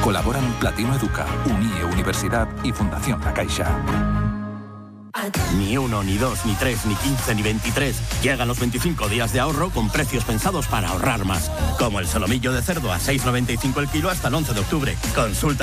Colaboran Platino Educa, UNIE Universidad y Fundación La Caixa. Ni 1, ni 2, ni 3, ni 15, ni 23. Llegan los 25 días de ahorro con precios pensados para ahorrar más. Como el solomillo de cerdo a 6,95 el kilo hasta el 11 de octubre. Consulta